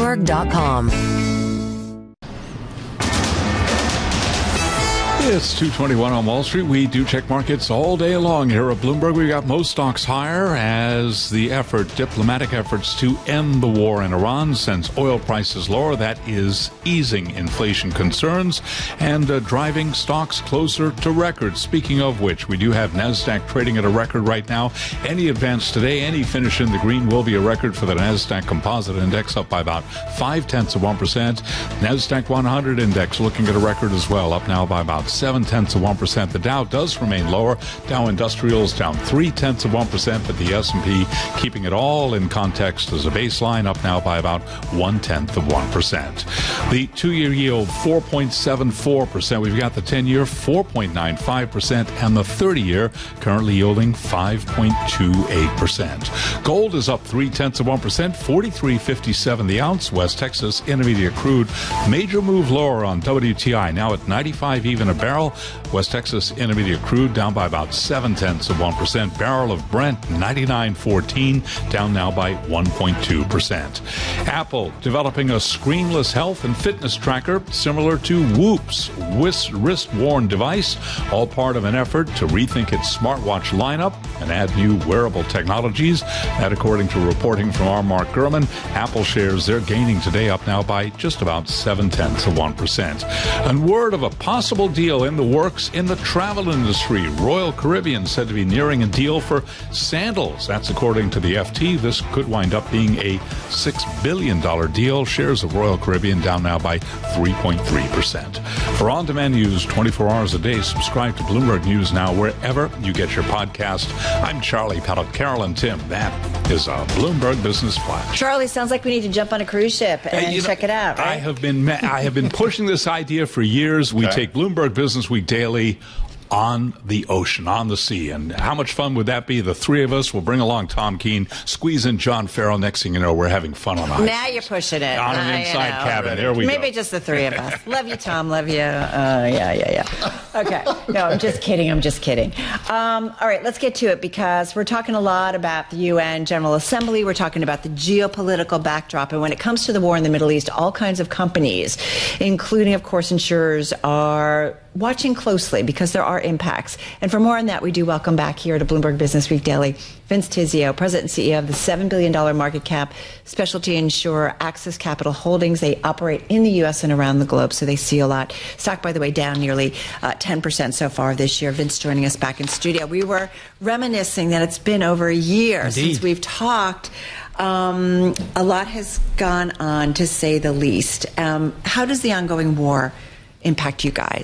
Bloomberg.com. It's 2:21 on Wall Street. We do check markets all day long here at Bloomberg. We got most stocks higher as the diplomatic efforts to end the war in Iran sends oil prices lower. That is easing inflation concerns and driving stocks closer to records. Speaking of which, we do have NASDAQ trading at a record right now. Any advance today, any finish in the green will be a record for the NASDAQ Composite Index, up by about 0.5%. NASDAQ 100 Index looking at a record as well, up now by about 0.7%. The Dow does remain lower. Dow Industrials down 0.3%, but the S&P keeping it all in context as a baseline, up now by about 0.1%. The 2-year yield 4.74%. We've got the 10-year 4.95%, and the 30-year currently yielding 5.28%. Gold is up 0.3%, $43.57 the ounce. West Texas Intermediate crude major move lower on WTI, now at 95 even a barrel. West Texas Intermediate crude down by about 0.7%. Barrel of Brent 99.14, down now by 1.2%. Apple developing a screenless health and fitness tracker similar to Whoop's wrist-worn device, all part of an effort to rethink its smartwatch lineup and add new wearable technologies. That according to reporting from our Mark Gurman. Apple shares, they're gaining today, up now by just about 0.7%. And word of a possible deal in the works in the travel industry. Royal Caribbean said to be nearing a deal for sandals. That's according to the FT. This could wind up being a $6 billion deal. Shares of Royal Caribbean down now by 3.3%. For on-demand news 24 hours a day, subscribe to Bloomberg News Now wherever you get your podcast. I'm Charlie Pellet. Carolyn Tim, that is a Bloomberg Business Flash. Charlie, sounds like we need to jump on a cruise ship and check it out, right? I have been pushing this idea for years. We take Bloomberg Business Week daily on the ocean, on the sea. And how much fun would that be? The three of us will bring along Tom Keene, squeeze in John Farrell. Next thing you know, we're having fun on ice. Now you're pushing it. On an inside cabin. There we go. Maybe just the three of us. Love you, Tom. Love you. Yeah. Okay. No, I'm just kidding. All right, let's get to it because we're talking a lot about the UN General Assembly. We're talking about the geopolitical backdrop. And when it comes to the war in the Middle East, all kinds of companies, including, of course, insurers, are watching closely because there are impacts. And for more on that, we do welcome back here to Bloomberg Business Week Daily, Vince Tizzio, President and CEO of the $7 billion market cap specialty insurer Axis Capital Holdings. They operate in the U.S. and around the globe, so they see a lot. Stock, by the way, down nearly 10% so far this year. Vince joining us back in studio. We were reminiscing that it's been over a year since we've talked. A lot has gone on, to say the least. How does the ongoing war impact you guys?